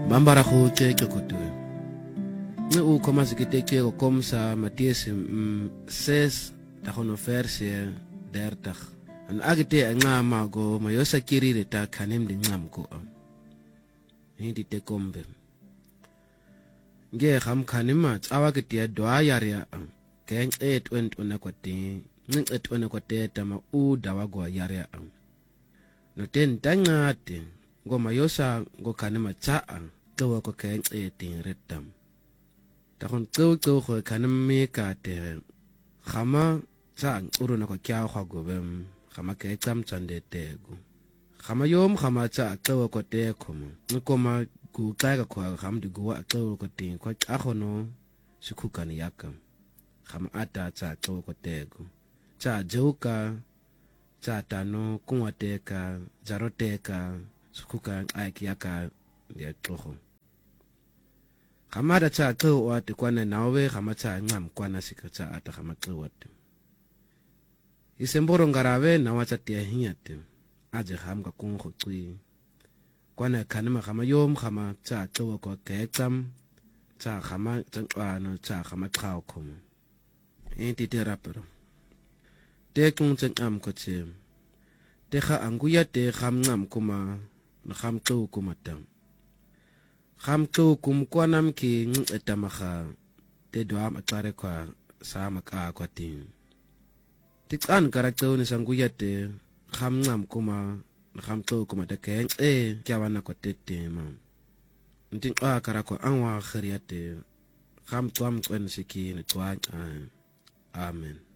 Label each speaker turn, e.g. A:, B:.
A: Bambara go teke kotwe. Ne u koma zikiteke ko komsa Mattheus 6 tagono verse 30. An agite angama go mayosa kirire ta kanem de ngam ko. Hindi te kombe. Nge kham khanima tsawa ke tia dwa yaria keng went unakwati ning unakwate tama u dawa yaria no ten tangate go mayosa go khanima tsaa tsawa ko keng tin retam takon tsaw go khanime ka te khama tsa uruna ko kya go gobem khama ke tsam tsande tego khama yom khama tsa tsawa ko te khomo ngoma ku tsaka kwa hamdi guwa tsawo ko tin ko akhono sikukani yakam kham ata tsa tsawo ko tego tsa joka tsa tano kunwateka zaroteka sikuka aiki yaka ya tsoho khamada tsa tsawo ate kwana nawe khama tsa ngam kwana sikatsa ata khama tsawo ate isemboro ngarawe na watsa tia hinyate aje hamga kungo tsui kwana kanima khama yom khama tsa tsawo ko kexam tsa khama tsano tsa khama tlao khomo enti terapero te kung tsam ko tse te kha anguya te kham ngam kuma na kham tsu kuma tam kham tsu kum kwanam ki etamaha te doam atlare kwa sama ka kwatin tiksan karakter ni sanguya te kham ngam kuma kham tso kuma da keng kya wana ko tete ma ntin kara ko anwa khriate kham twam kwen siki ni twa amen.